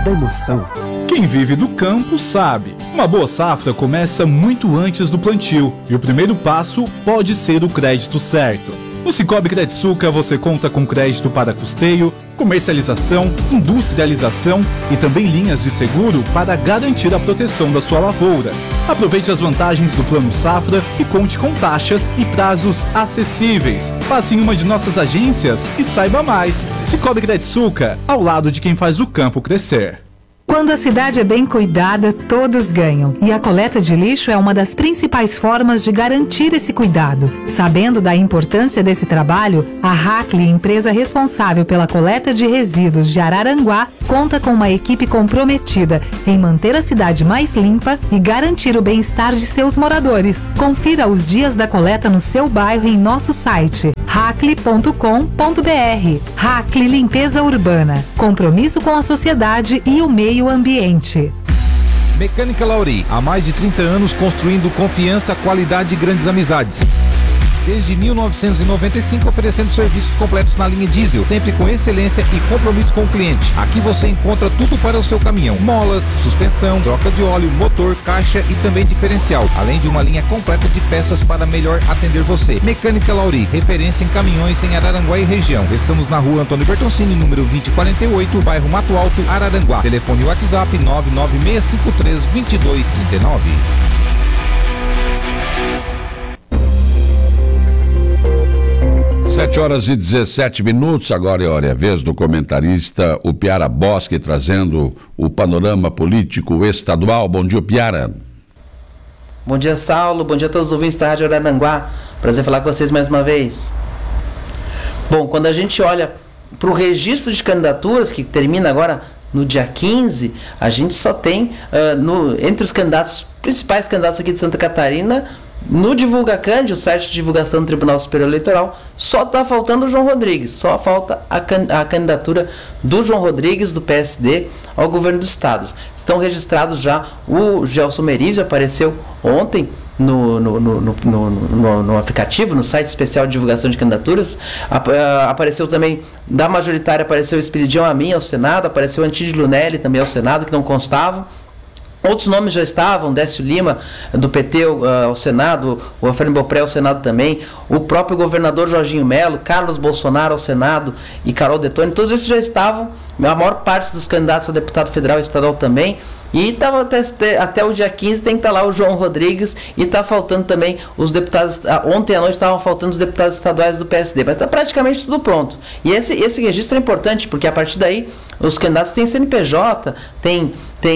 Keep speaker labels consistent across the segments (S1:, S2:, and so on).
S1: da emoção.
S2: Quem vive do campo sabe. Uma boa safra começa muito antes do plantio e o primeiro passo pode ser o crédito certo. No Cicobi Crediçuca você conta com crédito para custeio, comercialização, industrialização e também linhas de seguro para garantir a proteção da sua lavoura. Aproveite as vantagens do Plano Safra e conte com taxas e prazos acessíveis. Passe em uma de nossas agências e saiba mais. Cicobi Crediçuca, ao lado de quem faz o campo crescer.
S3: Quando a cidade é bem cuidada, todos ganham. E a coleta de lixo é uma das principais formas de garantir esse cuidado. Sabendo da importância desse trabalho, a Hackley, empresa responsável pela coleta de resíduos de Araranguá, conta com uma equipe comprometida em manter a cidade mais limpa e garantir o bem-estar de seus moradores. Confira os dias da coleta no seu bairro em nosso site hackley.com.br. Hackley Limpeza Urbana. Compromisso com a sociedade e o meio ambiente.
S4: Mecânica Lauri, há mais de 30 anos construindo confiança, qualidade e grandes amizades. Desde 1995 oferecendo serviços completos na linha diesel, sempre com excelência e compromisso com o cliente. Aqui você encontra tudo para o seu caminhão: molas, suspensão, troca de óleo, motor, caixa e também diferencial, além de uma linha completa de peças para melhor atender você. Mecânica Lauri, referência em caminhões em Araranguá e região. Estamos na rua Antônio Bertoncini, número 2048, bairro Mato Alto, Araranguá. Telefone WhatsApp 996532239.
S5: 7h17, agora é a vez do comentarista, o Piara Bosque, trazendo o panorama político estadual. Bom dia, Piara.
S6: Bom dia, Saulo. Bom dia a todos os ouvintes da Rádio Araranguá. Prazer falar com vocês mais uma vez. Bom, quando a gente olha para o registro de candidaturas, que termina agora no dia 15, a gente só tem, entre os candidatos, principais candidatos aqui de Santa Catarina, no DivulgaCand, o site de divulgação do Tribunal Superior Eleitoral, só está faltando o João Rodrigues, só falta a candidatura do João Rodrigues, do PSD, ao governo do estado. Estão registrados já, o Gelson Merizio apareceu ontem no aplicativo, no site especial de divulgação de candidaturas. Apareceu também, da majoritária, apareceu o Espiridião Amin ao Senado, apareceu o Antídio Lunelli também ao Senado, que não constavam. Outros nomes já estavam: Décio Lima, do PT, ao Senado, o Alfredo Bopré ao Senado também, o próprio governador Jorginho Melo, Carlos Bolsonaro ao Senado e Carol Detoni, todos esses já estavam, a maior parte dos candidatos a deputado federal e estadual também. E tava até o dia 15 tem que estar lá o João Rodrigues, e está faltando também os deputados. Ontem à noite estavam faltando os deputados estaduais do PSD, mas está praticamente tudo pronto. E esse registro é importante, porque a partir daí os candidatos têm CNPJ, tem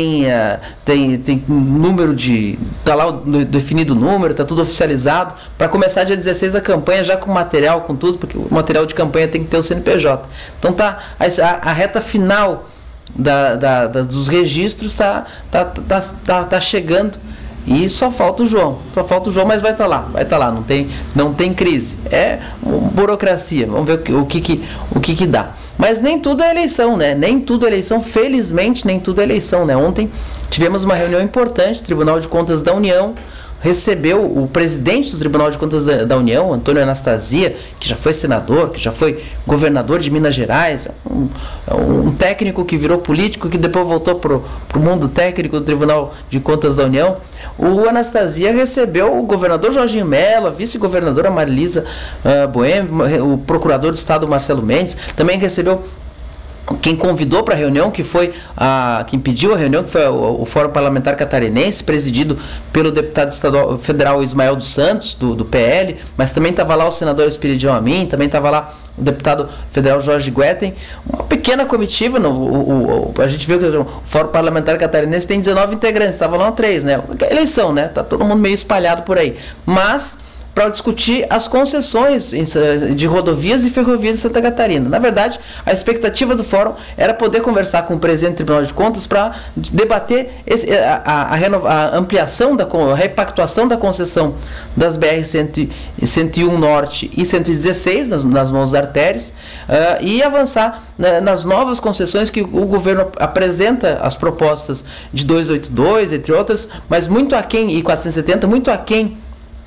S6: número de. Está lá definido o número, está tudo oficializado, para começar dia 16 a campanha já com material, com tudo, porque o material de campanha tem que ter o CNPJ. Então tá a reta final dos registros tá chegando, e só falta o João, mas vai estar lá, não tem crise, é burocracia. Vamos ver o que dá. Mas nem tudo é eleição, né? Felizmente nem tudo é eleição, né? Ontem tivemos uma reunião importante, o Tribunal de Contas da União recebeu o presidente do Tribunal de Contas da União, Antônio Anastasia, que já foi senador, que já foi governador de Minas Gerais, um técnico que virou político, que depois voltou para o mundo técnico do Tribunal de Contas da União. O Anastasia recebeu o governador Jorginho Melo, a vice-governadora Marilisa Boêmio, o procurador do Estado Marcelo Mendes, também recebeu quem convidou para a reunião, quem pediu a reunião, que foi o Fórum Parlamentar Catarinense, presidido pelo deputado federal Ismael dos Santos, do PL, mas também estava lá o senador Espiridião Amin, também estava lá o deputado federal Jorge Guetem, uma pequena comitiva. A gente viu que o Fórum Parlamentar Catarinense tem 19 integrantes, estavam lá 3, né? Eleição, né? Tá todo mundo meio espalhado por aí, mas para discutir as concessões de rodovias e ferrovias de Santa Catarina. Na verdade, a expectativa do fórum era poder conversar com o presidente do Tribunal de Contas para debater a ampliação, a repactuação da concessão das BR-101 Norte e 116 nas mãos da Artéries, e avançar nas novas concessões que o governo apresenta, as propostas de 282, entre outras, mas muito aquém, e 470, muito aquém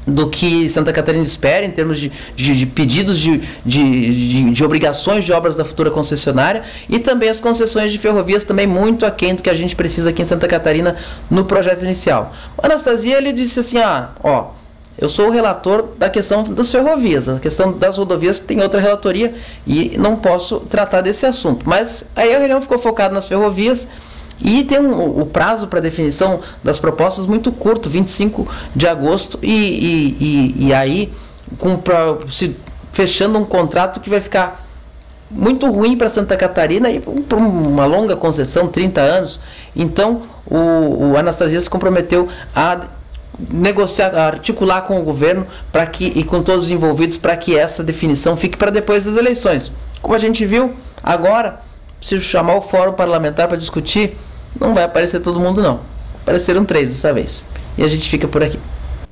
S6: do que Santa Catarina espera em termos de pedidos de obrigações de obras da futura concessionária, e também as concessões de ferrovias também muito aquém do que a gente precisa aqui em Santa Catarina no projeto inicial. O Anastasia, ele disse assim, eu sou o relator da questão das ferrovias, a questão das rodovias tem outra relatoria e não posso tratar desse assunto. Mas aí a reunião ficou focada nas ferrovias e tem o prazo para definição das propostas muito curto, 25 de agosto, e aí fechando um contrato que vai ficar muito ruim para Santa Catarina e para uma longa concessão, 30 anos. Então o Anastasia se comprometeu a negociar, a articular com o governo e com todos os envolvidos para que essa definição fique para depois das eleições. Como a gente viu, agora, se chamar o fórum parlamentar para discutir, não vai aparecer todo mundo não. Apareceram 3 dessa vez. E a gente fica por aqui.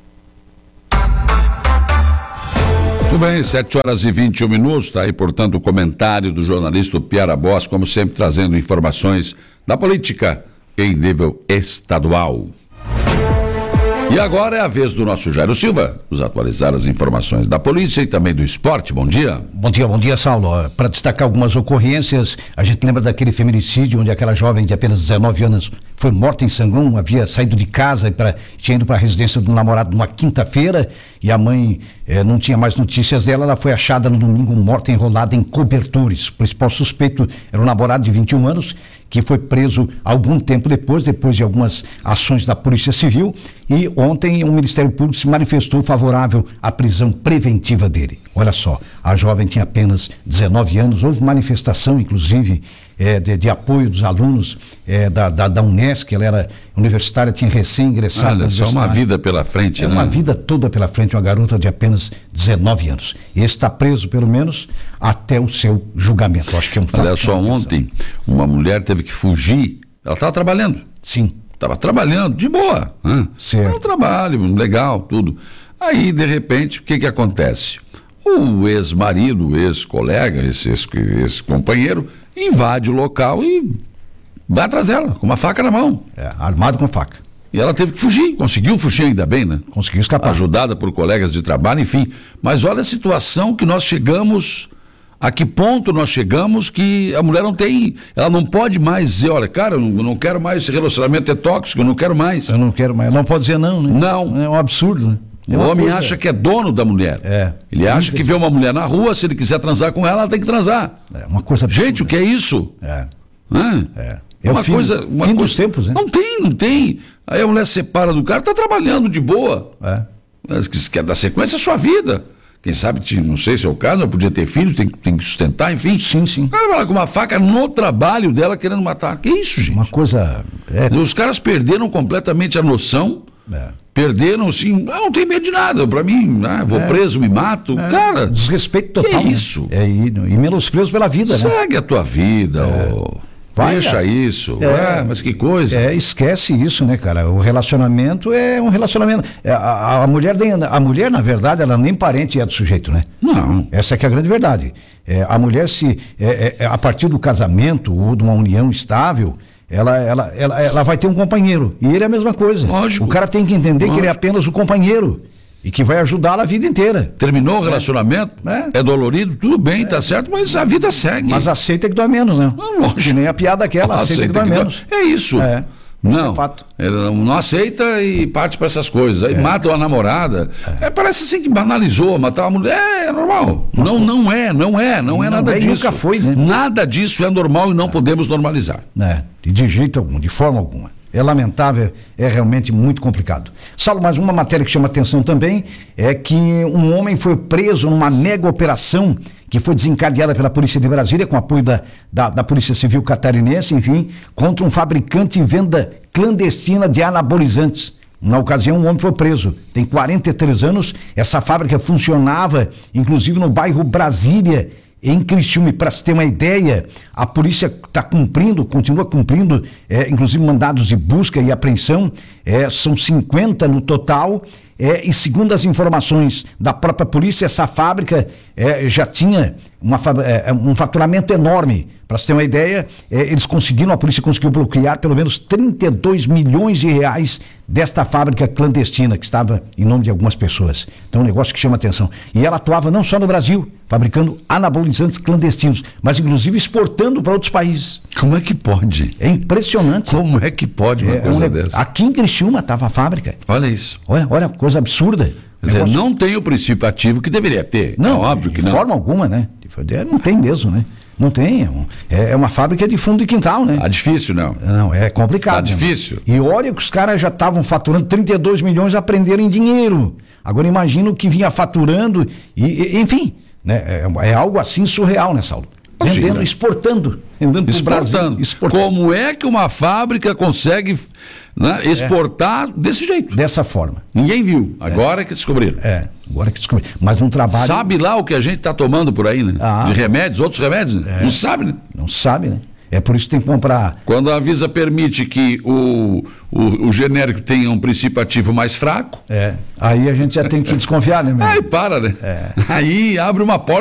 S5: Muito bem, 7h21, está aí, portanto, o comentário do jornalista Piara Bosch, como sempre, trazendo informações da política em nível estadual. E agora é a vez do nosso Jairo Silva, nos atualizar as informações da polícia e também do esporte. Bom dia.
S1: Bom dia, Saulo. Para destacar algumas ocorrências, a gente lembra daquele feminicídio onde aquela jovem de apenas 19 anos foi morta em Sangrum, havia saído de casa e tinha ido para a residência do namorado numa quinta-feira e a mãe não tinha mais notícias dela. Ela foi achada no domingo morta enrolada em cobertores. O principal suspeito era um namorado de 21 anos que foi preso algum tempo depois de algumas ações da Polícia Civil, e ontem o Ministério Público se manifestou favorável à prisão preventiva dele. Olha só, a jovem tinha apenas 19 anos, houve manifestação, inclusive, de apoio dos alunos da Unesc. Ela era universitária, tinha recém-ingressado.
S5: Olha, só uma vida pela frente, né?
S1: Uma vida toda pela frente, uma garota de apenas 19 anos. E está preso, pelo menos, até o seu julgamento. Acho que é um fato.
S5: Olha só, ontem, uma mulher teve que fugir. Ela estava trabalhando.
S1: Sim.
S5: Estava trabalhando, de boa.
S1: Certo.
S5: Era um trabalho, legal, tudo. Aí, de repente, o que acontece? O ex-marido, o ex-colega, esse ex-companheiro, invade o local e vai atrás dela, com uma faca na mão.
S1: Armado com faca.
S5: E ela teve que fugir, conseguiu fugir ainda bem, né?
S1: Conseguiu escapar.
S5: Ajudada por colegas de trabalho, enfim. Mas olha a situação que nós chegamos, a que ponto nós chegamos, que a mulher ela não pode mais dizer, olha, cara, eu não quero mais, esse relacionamento é tóxico, eu não quero mais.
S1: Eu não quero mais, não pode dizer não, né?
S5: Não.
S1: É um absurdo, né?
S5: O homem acha que é dono da mulher. Ele acha que vê uma mulher na rua, se ele quiser transar com ela tem que transar.
S1: É uma coisa absurda.
S5: Gente, o que é isso?
S1: É
S5: uma coisa.
S1: Fim dos tempos, né?
S5: Não tem. Aí a mulher separa do cara, tá trabalhando de boa. Mas que quer dar sequência à sua vida. Quem sabe, não sei se é o caso, ela podia ter filho, tem que sustentar, enfim.
S1: Sim.
S5: O cara vai lá com uma faca no trabalho dela querendo matar. Que isso, gente?
S1: Uma coisa.
S5: Os caras perderam completamente a noção. Perderam, assim, não tem medo de nada. Pra mim, vou preso, me mato. Cara,
S1: desrespeito total.
S5: Que isso?
S1: E menosprezo pela vida, né?
S5: Segue a tua vida, deixa isso. Mas que coisa.
S1: Esquece isso, né, cara? O relacionamento é um relacionamento. A mulher, na verdade, ela nem parente é do sujeito, né?
S5: Não.
S1: Essa é que é a grande verdade. A mulher, a partir do casamento ou de uma união estável, ela vai ter um companheiro. E ele é a mesma coisa.
S5: Lógico.
S1: O cara tem que entender que ele é apenas o companheiro e que vai ajudá-la a vida inteira.
S5: Terminou o relacionamento, é dolorido, tudo bem, tá certo, mas a vida segue.
S1: Mas aceita que dói menos, né?
S5: Lógico.
S1: Que nem a piada aquela, aceita que dói menos.
S5: É isso. Não, ele não aceita e parte para essas coisas. Aí mata uma namorada. Parece assim que banalizou, matar uma mulher é normal. Não é nada disso.
S1: Nunca foi, né?
S5: Nada disso é normal e não podemos normalizar.
S1: De jeito algum, de forma alguma. É lamentável, é realmente muito complicado. Saulo, mas uma matéria que chama atenção também é que um homem foi preso numa mega operação que foi desencadeada pela Polícia de Brasília, com apoio da Polícia Civil catarinense, enfim, contra um fabricante de venda clandestina de anabolizantes. Na ocasião, um homem foi preso, tem 43 anos, essa fábrica funcionava, inclusive, no bairro Brasília, em Criciúma. Para se ter uma ideia, a polícia continua cumprindo, inclusive mandados de busca e apreensão, são 50 no total, e segundo as informações da própria polícia, essa fábrica já tinha um faturamento enorme, Para você ter uma ideia, a polícia conseguiu bloquear pelo menos 32 milhões de reais desta fábrica clandestina que estava em nome de algumas pessoas. Então, um negócio que chama atenção. E ela atuava não só no Brasil, fabricando anabolizantes clandestinos, mas inclusive exportando para outros países.
S5: Como é que pode?
S1: É impressionante.
S5: Como é que pode uma coisa dessa?
S1: Aqui em Criciúma estava a fábrica.
S5: Olha isso.
S1: Olha, coisa absurda.
S5: Quer dizer, não tem o princípio ativo que deveria ter.
S1: Não,
S5: é óbvio que não.
S1: De forma alguma, né? Não tem mesmo, né? Não tem. É uma fábrica de fundo de quintal, né?
S5: Tá difícil, não.
S1: Não, é complicado.
S5: Tá difícil.
S1: E olha que os caras já estavam faturando 32 milhões e aprenderam em dinheiro. Agora imagina o que vinha faturando enfim, né? É algo assim surreal, né, Saulo? Vendendo, exportando. Vendendo para o Brasil. Exportando.
S5: Como é que uma fábrica consegue, né, exportar desse jeito?
S1: Dessa forma.
S5: Ninguém viu. Agora que descobriram.
S1: Agora que descobriram. Mas um trabalho...
S5: Sabe lá o que a gente está tomando por aí, né? De remédios, outros remédios, né? Não sabe, né?
S1: Não sabe, né? É por isso que tem que comprar...
S5: Quando a Anvisa permite que o genérico tenha um princípio ativo mais fraco...
S1: aí a gente já tem que desconfiar, né, meu?
S5: Aí para, né? Aí abre uma porta